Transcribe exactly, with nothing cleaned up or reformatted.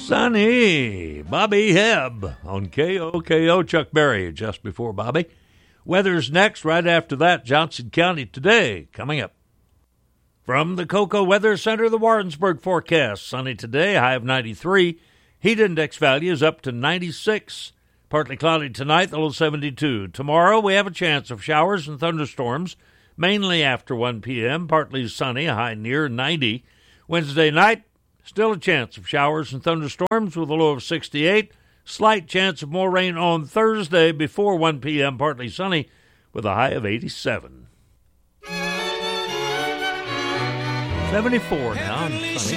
Sunny. Bobby Hebb on K O K O. Chuck Berry just before Bobby. Weather's next. Right after that, Johnson County Today coming up. From the Cocoa Weather Center, the Warrensburg forecast. Sunny today, high of ninety-three. Heat index value is up to ninety-six. Partly cloudy tonight, the low seventy-two. Tomorrow, we have a chance of showers and thunderstorms, mainly after one p.m. Partly sunny, a high near ninety. Wednesday night, still a chance of showers and thunderstorms with a low of sixty-eight. Slight chance of more rain on Thursday before one p.m. Partly sunny with a high of eighty-seven. seventy-four now and sunny.